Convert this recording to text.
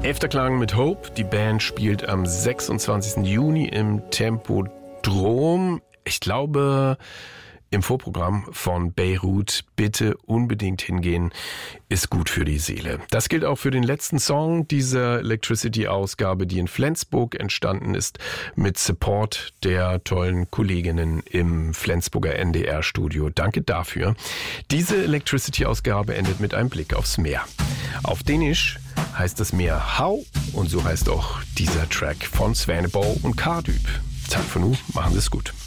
Efterklang mit Hope. Die Band spielt am 26. Juni im Tempodrom. Ich glaube, im Vorprogramm von Beirut. Bitte unbedingt hingehen, ist gut für die Seele. Das gilt auch für den letzten Song dieser Electricity-Ausgabe, die in Flensburg entstanden ist, mit Support der tollen Kolleginnen im Flensburger NDR-Studio. Danke dafür. Diese Electricity-Ausgabe endet mit einem Blick aufs Meer. Auf Dänisch heißt das Meer Hau und so heißt auch dieser Track von Svanebo und Cardyp. Zeit für nu, machen Sie es gut.